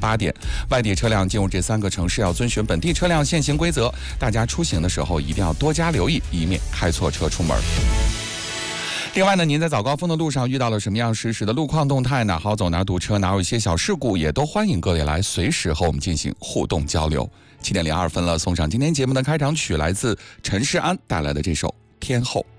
8点。外地车辆进入这3个城市要遵循本地车辆限行规则，大家出行的时候一定要多加留意，以免开错车出门。另外呢，您在早高峰的路上遇到了什么样实时的路况动态？哪好走哪堵车，哪有一些小事故，也都欢迎各位来随时和我们进行互动交流。7点02分了，送上今天节目的开场曲，来自陈世安带来的这首《天后》。